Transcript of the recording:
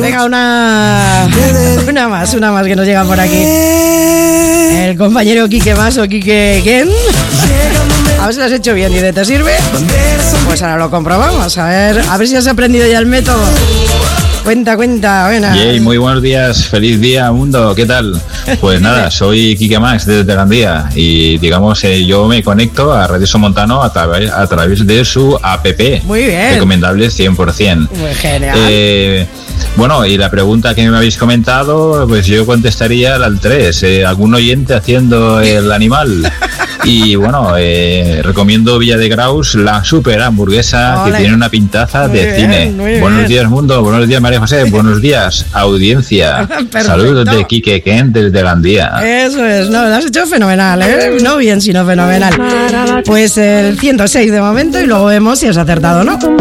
Venga, una más que nos llega por aquí. El compañero Quique Mas o Quique Ken. A ver si lo has hecho bien y ¿te sirve? Pues ahora lo comprobamos, a ver si has aprendido ya el método. Cuenta, buena. Yay, muy buenos días, feliz día mundo, ¿qué tal? Pues nada, soy Quique Max desde Gandía y digamos yo me conecto a Radio Somontano a través de su app. Muy bien. Recomendable 100%. Muy genial. Bueno, y la pregunta que me habéis comentado, pues yo contestaría al 3, algún oyente haciendo el animal. Y bueno, recomiendo Villa de Graus, la super hamburguesa. Olé. Que tiene una pintaza muy de bien, cine. Buenos días mundo, buenos días María José, buenos días audiencia. Saludos de Quique Ken desde Gandía. Eso es, no, lo has hecho fenomenal, ¿eh? No bien, sino fenomenal. Pues el 106 de momento y luego vemos si has acertado o no.